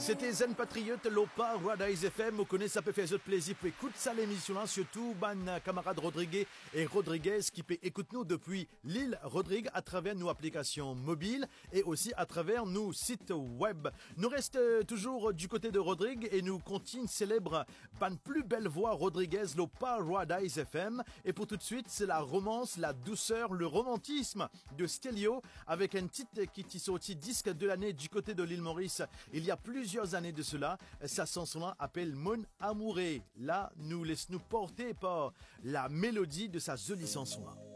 C'était Zen Patriote, Lopa, Paradise FM. Vous connaissez, ça peut faire autre plaisir pour écouter ça l'émission-là, surtout ban camarade Rodriguez et Rodriguez qui peut écouter nous depuis l'île Rodrigue à travers nos applications mobiles et aussi à travers nos sites web. Nous restons toujours du côté de Rodrigue et nous continuons célèbre ban plus belle voix Rodriguez, Lopa, Paradise FM. Et pour tout de suite, c'est la romance, la douceur, le romantisme de Stelio avec un titre qui est sorti disque de l'année du côté de l'île Maurice il y a plusieurs années de cela. Sa chanson appelle Mon Amouré. Là, nous laisse nous porter par la mélodie de sa jolie chanson.